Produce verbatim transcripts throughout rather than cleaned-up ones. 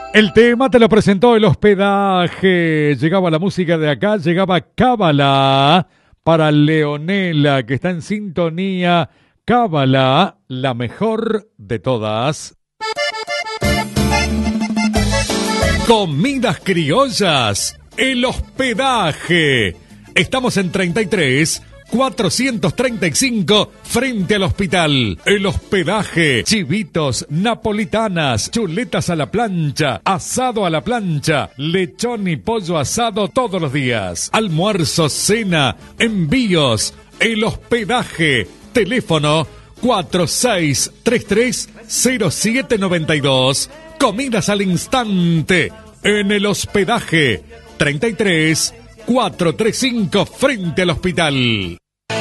El tema te lo presentó el hospedaje. Llegaba la música de acá, llegaba Cábala para Leonela, que está en sintonía. Cábala, la mejor de todas. Comidas criollas, el hospedaje. Estamos en treinta y tres, cuatrocientos treinta y cinco, frente al hospital. El hospedaje, chivitos, napolitanas, chuletas a la plancha, asado a la plancha, lechón y pollo asado todos los días. Almuerzo, cena, envíos. El hospedaje, teléfono cuatro seis tres tres, cero siete nueve dos. Comidas al instante en el hospedaje, treinta y tres, cuatrocientos treinta y cinco, frente al hospital.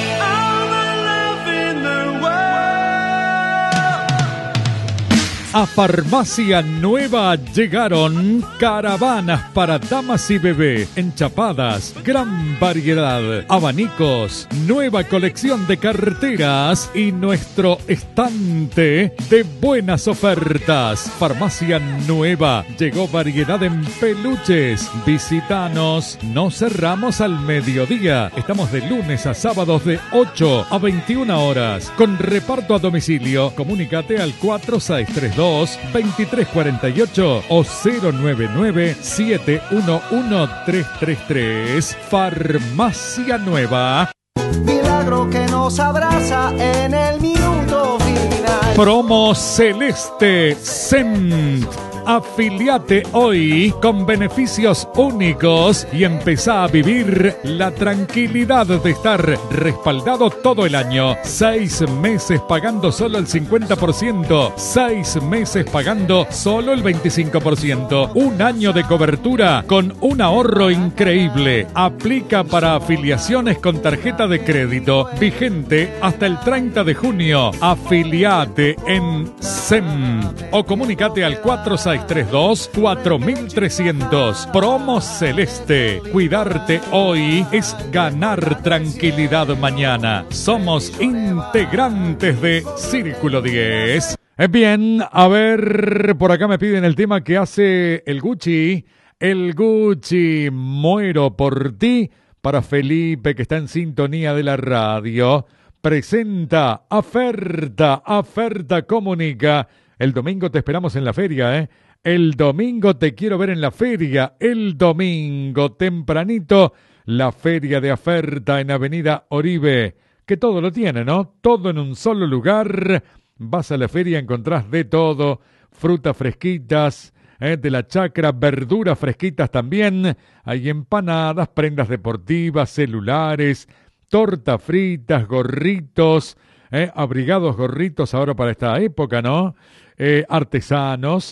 A Farmacia Nueva llegaron caravanas para damas y bebé, enchapadas, gran variedad, abanicos, nueva colección de carteras y nuestro estante de buenas ofertas. Farmacia Nueva, llegó variedad en peluches. Visítanos, no cerramos al mediodía. Estamos de lunes a sábados de ocho a veintiuna horas, con reparto a domicilio. Comunícate al cuatro seis tres dos, veintitrés cuarenta y ocho o cero nueve nueve, siete uno uno, tres tres tres. Farmacia Nueva. Milagro que nos abraza en el minuto final. Promo Celeste Cent. Afiliate hoy con beneficios únicos y empezá a vivir la tranquilidad de estar respaldado todo el año. Seis meses pagando solo el cincuenta por ciento. Seis meses pagando solo el veinticinco por ciento. Un año de cobertura con un ahorro increíble. Aplica para afiliaciones con tarjeta de crédito. Vigente hasta el treinta de junio. Afiliate en S E M o comunicate al cuatro seis tres dos, cuatro trescientos. Promo Celeste. Cuidarte hoy es ganar tranquilidad mañana. Somos integrantes de Círculo diez. Bien, a ver, por acá me piden el tema que hace el Gucci. El Gucci, muero por ti, para Felipe, que está en sintonía de la radio. Presenta, oferta, oferta comunica. El domingo te esperamos en la feria, ¿eh? El domingo te quiero ver en la feria. El domingo, tempranito, la feria de oferta en Avenida Oribe. Que todo lo tiene, ¿no? Todo en un solo lugar. Vas a la feria, encontrás de todo. Frutas fresquitas, ¿eh? De la chacra, verduras fresquitas también. Hay empanadas, prendas deportivas, celulares, tortas fritas, gorritos, ¿eh? Abrigados gorritos ahora para esta época, ¿no? Eh, artesanos,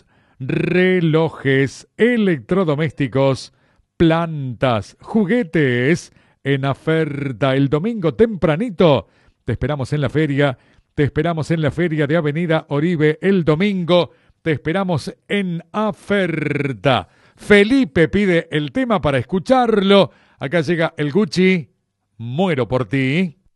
relojes, electrodomésticos, plantas, juguetes en oferta. El domingo tempranito te esperamos en la feria, te esperamos en la feria de Avenida Oribe el domingo, te esperamos en oferta. Felipe pide el tema para escucharlo. Acá llega el Gucci, muero por ti.